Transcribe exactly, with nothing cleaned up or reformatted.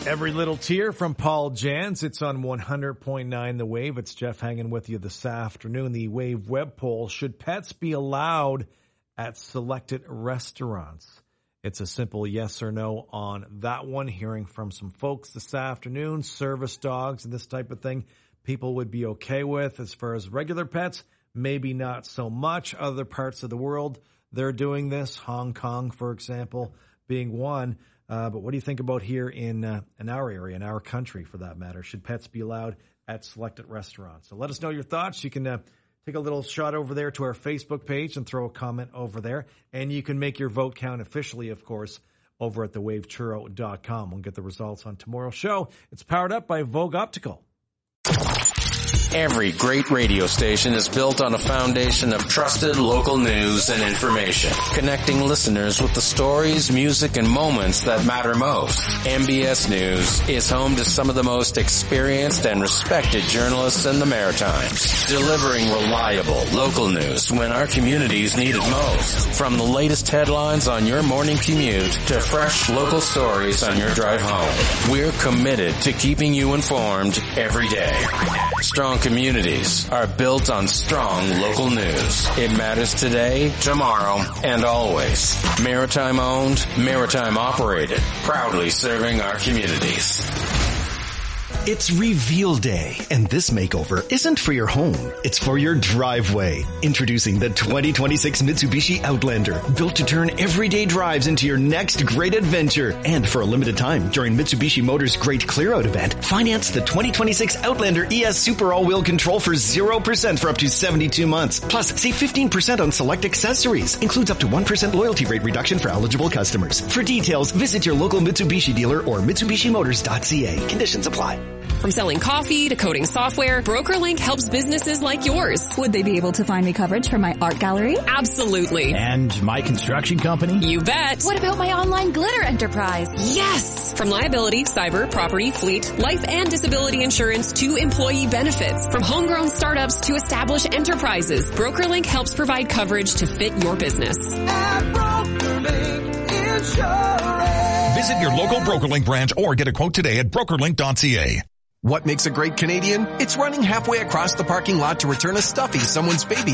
Every Little Tear from Paul Jans. It's on one hundred point nine The Wave. It's Jeff hanging with you this afternoon. The Wave web poll, should pets be allowed at selected restaurants? It's a simple yes or no on that one. Hearing from some folks this afternoon, service dogs and this type of thing, people would be okay with. As far as regular pets, maybe not so much. Other parts of the world, they're doing this. Hong Kong, for example, being one. Uh, but what do you think about here in uh, in our area, in our country, for that matter? Should pets be allowed at selected restaurants? So let us know your thoughts. You can uh, take a little shot over there to our Facebook page and throw a comment over there. And you can make your vote count officially, of course, over at the wave churro dot com. We'll get the results on tomorrow's show. It's powered up by Vogue Optical. Every great radio station is built on a foundation of trusted local news and information, connecting listeners with the stories, music, and moments that matter most. M B S News is home to some of the most experienced and respected journalists in the Maritimes, delivering reliable local news when our communities need it most. From the latest headlines on your morning commute to fresh local stories on your drive home, we're committed to keeping you informed every day. Strong communities are built on strong local news. It matters today, tomorrow, and always. Maritime owned, maritime operated, proudly serving our communities. It's Reveal Day, and this makeover isn't for your home. It's for your driveway. Introducing the twenty twenty-six Mitsubishi Outlander, built to turn everyday drives into your next great adventure. And for a limited time, during Mitsubishi Motors' Great Clear-Out event, finance the twenty twenty-six Outlander E S Super All-Wheel Control for zero percent for up to seventy-two months. Plus, save fifteen percent on select accessories. Includes up to one percent loyalty rate reduction for eligible customers. For details, visit your local Mitsubishi dealer or Mitsubishi Motors dot C A. Conditions apply. From selling coffee to coding software, BrokerLink helps businesses like yours. Would they be able to find me coverage for my art gallery? Absolutely. And my construction company? You bet. What about my online glitter enterprise? Yes! From liability, cyber, property, fleet, life and disability insurance to employee benefits. From homegrown startups to established enterprises, BrokerLink helps provide coverage to fit your business. At BrokerLink Insurance. Visit your local BrokerLink branch or get a quote today at broker link dot C A. What makes a great Canadian? It's running halfway across the parking lot to return a stuffy someone's baby